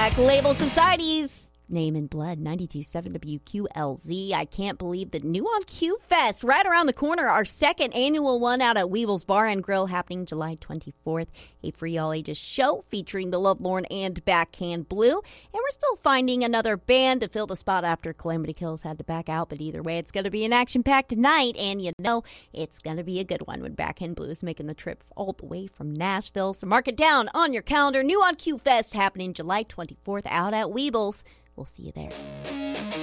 Black Label Society's Name in Blood, 92.7 WQLZ. I can't believe the new on Q Fest right around the corner. Our second annual one out at Weebles Bar and Grill happening July 24th. A free all ages show featuring the Lovelorn and Backhand Blue. And we're still finding another band to fill the spot after Calamity Kills had to back out. But either way, it's going to be an action-packed night. And you know, it's going to be a good one when Backhand Blue is making the trip all the way from Nashville. So mark it down on your calendar. New on Q Fest happening July 24th out at Weebles. We'll see you there.